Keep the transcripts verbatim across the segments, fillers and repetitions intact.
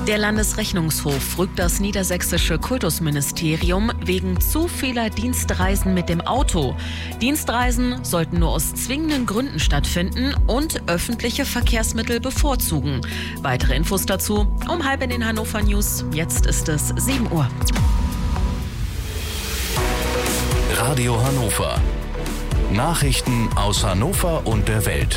Der Landesrechnungshof rügt das niedersächsische Kultusministerium wegen zu vieler Dienstreisen mit dem Auto. Dienstreisen sollten nur aus zwingenden Gründen stattfinden und öffentliche Verkehrsmittel bevorzugen. Weitere Infos dazu um halb in den Hannover News. Jetzt ist es sieben Uhr. Radio Hannover. Nachrichten aus Hannover und der Welt.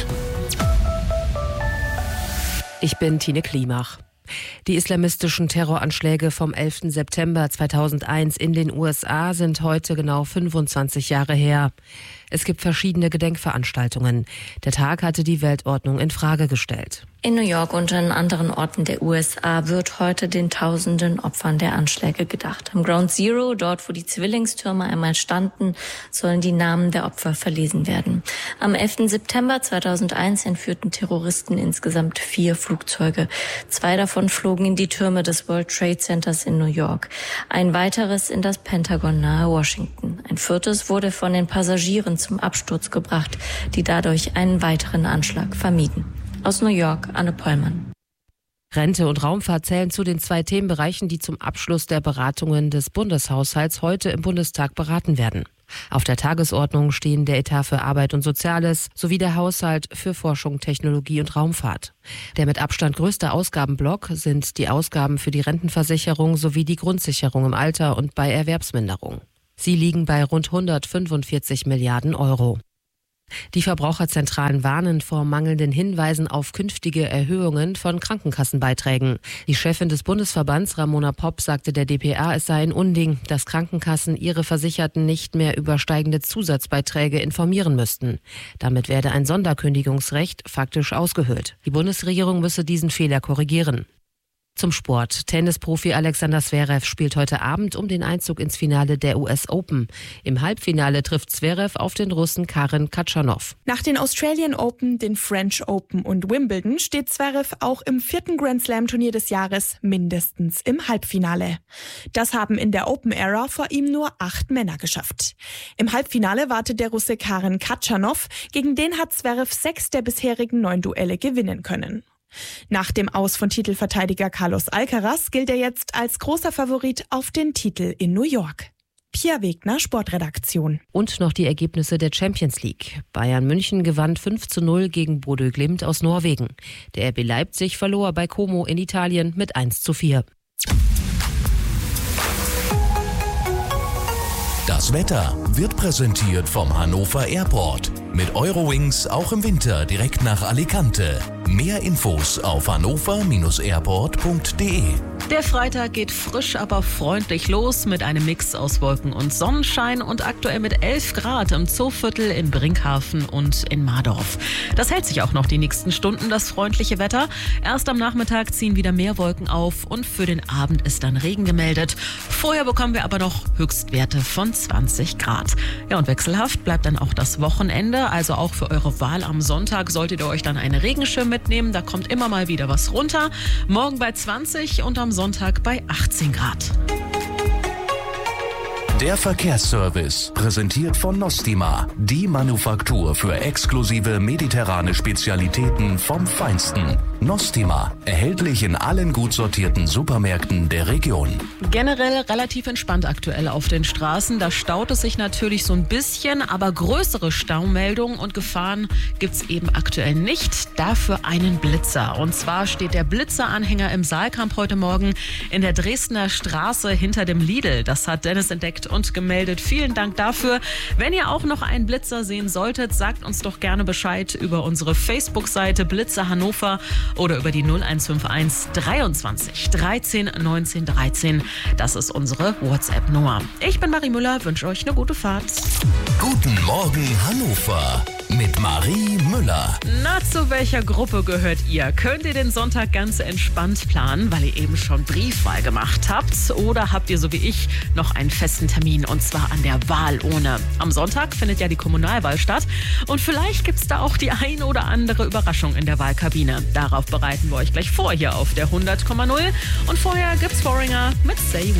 Ich bin Tine Klimach. Die islamistischen Terroranschläge vom elften September zweitausendeins in den U S A sind heute genau fünfundzwanzig Jahre her. Es gibt verschiedene Gedenkveranstaltungen. Der Tag hatte die Weltordnung in Frage gestellt. In New York und an anderen Orten der U S A wird heute den tausenden Opfern der Anschläge gedacht. Am Ground Zero, dort wo die Zwillingstürme einmal standen, sollen die Namen der Opfer verlesen werden. Am elften September zweitausendeins entführten Terroristen insgesamt vier Flugzeuge. Zwei davon flogen in die Türme des World Trade Centers in New York. Ein weiteres in das Pentagon nahe Washington. Ein viertes wurde von den Passagieren zum Absturz gebracht, die dadurch einen weiteren Anschlag vermieden. Aus New York, Anne Pollmann. Rente und Raumfahrt zählen zu den zwei Themenbereichen, die zum Abschluss der Beratungen des Bundeshaushalts heute im Bundestag beraten werden. Auf der Tagesordnung stehen der Etat für Arbeit und Soziales sowie der Haushalt für Forschung, Technologie und Raumfahrt. Der mit Abstand größte Ausgabenblock sind die Ausgaben für die Rentenversicherung sowie die Grundsicherung im Alter und bei Erwerbsminderung. Sie liegen bei rund hundertfünfundvierzig Milliarden Euro. Die Verbraucherzentralen warnen vor mangelnden Hinweisen auf künftige Erhöhungen von Krankenkassenbeiträgen. Die Chefin des Bundesverbands, Ramona Popp, sagte der D P A, es sei ein Unding, dass Krankenkassen ihre Versicherten nicht mehr über steigende Zusatzbeiträge informieren müssten. Damit werde ein Sonderkündigungsrecht faktisch ausgehöhlt. Die Bundesregierung müsse diesen Fehler korrigieren. Zum Sport. Tennisprofi Alexander Zverev spielt heute Abend um den Einzug ins Finale der U S Open. Im Halbfinale trifft Zverev auf den Russen Karen Khachanov. Nach den Australian Open, den French Open und Wimbledon steht Zverev auch im vierten Grand Slam Turnier des Jahres mindestens im Halbfinale. Das haben in der Open-Ära vor ihm nur acht Männer geschafft. Im Halbfinale wartet der Russe Karen Khachanov. Gegen den hat Zverev sechs der bisherigen neun Duelle gewinnen können. Nach dem Aus von Titelverteidiger Carlos Alcaraz gilt er jetzt als großer Favorit auf den Titel in New York. Pia Wegner, Sportredaktion. Und noch die Ergebnisse der Champions League. Bayern München gewann fünf zu null gegen Bodø Glimt aus Norwegen. Der R B Leipzig verlor bei Como in Italien mit eins zu vier. Das Wetter wird präsentiert vom Hannover Airport. Mit Eurowings auch im Winter direkt nach Alicante. Mehr Infos auf hannover Bindestrich airport punkt de. Der Freitag geht frisch, aber freundlich los mit einem Mix aus Wolken und Sonnenschein und aktuell mit elf Grad im Zooviertel in Brinkhaven und in Mardorf. Das hält sich auch noch die nächsten Stunden, das freundliche Wetter. Erst am Nachmittag ziehen wieder mehr Wolken auf und für den Abend ist dann Regen gemeldet. Vorher bekommen wir aber noch Höchstwerte von zwanzig Grad. Ja, und wechselhaft bleibt dann auch das Wochenende. Also auch für eure Wahl am Sonntag solltet ihr euch dann einen Regenschirm mitnehmen. Da kommt immer mal wieder was runter. Morgen bei zwanzig und am Sonntag bei achtzehn Grad. Der Verkehrsservice, präsentiert von Nostima, die Manufaktur für exklusive mediterrane Spezialitäten vom Feinsten. Nostima, erhältlich in allen gut sortierten Supermärkten der Region. Generell relativ entspannt aktuell auf den Straßen. Da staut es sich natürlich so ein bisschen, aber größere Staumeldungen und Gefahren gibt's eben aktuell nicht. Dafür einen Blitzer. Und zwar steht der Blitzeranhänger im Saalkamp heute Morgen in der Dresdner Straße hinter dem Lidl. Das hat Dennis entdeckt und gemeldet. Vielen Dank dafür. Wenn ihr auch noch einen Blitzer sehen solltet, sagt uns doch gerne Bescheid über unsere Facebook-Seite Blitzer Hannover oder über die null eins fünf eins dreiundzwanzig dreizehn neunzehn dreizehn. Das ist unsere WhatsApp-Nummer. Ich bin Marie Müller, wünsche euch eine gute Fahrt. Guten Morgen Hannover mit Marie Müller. Na, zu welcher Gruppe gehört ihr? Könnt ihr den Sonntag ganz entspannt planen, weil ihr eben schon Briefwahl gemacht habt? Oder habt ihr so wie ich noch einen festen Termin und zwar an der Wahlurne? Am Sonntag findet ja die Kommunalwahl statt und vielleicht gibt es da auch die ein oder andere Überraschung in der Wahlkabine. Darauf bereiten wir euch gleich vor hier auf der hundert Komma null und vorher gibt's Foreigner mit Say